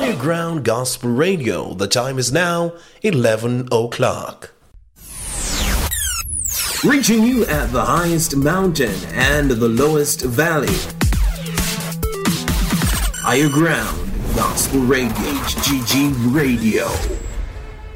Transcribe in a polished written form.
Higher Ground Gospel Radio. The time is now 11 o'clock. Reaching you at the highest mountain and the lowest valley. Higher Ground Gospel Radio. HGG Radio.